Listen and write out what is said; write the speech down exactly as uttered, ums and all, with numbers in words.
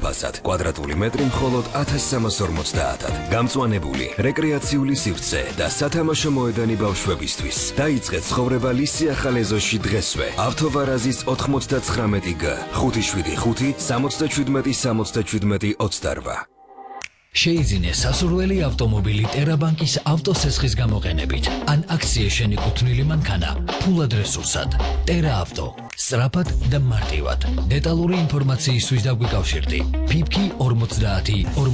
ლასად, კვადრატული მეტრი მხოლოდ ათას სამას ორმოცდაათად. გამწვანებული, რეკრეაციული სივრცე და სათამაშო მოედანი ბავშვებისთვის. დაიწყეთ ცხოვრება ლისიახალ ეზოში დღესვე. ავთოვარაზის ოთხმოცდაცხრამეტი გ, ხუთი შვიდი ხუთი, სამოცდაჩვიდმეტი სამოცდაჩვიდმეტი ოცდარვა. შეიძინე სასურველი ავტომობილი ტერაბანკის ავტოსესხის გამოყენებით. ან აქციის შენიკუთვნილი მანქანა ფულად რესურსად. ტერა ავტო. სწრაფად და მარტივად. დეტალური ინფორმაციისთვის დაგვიკავშირდი. ფიფკი ორმოცდაათი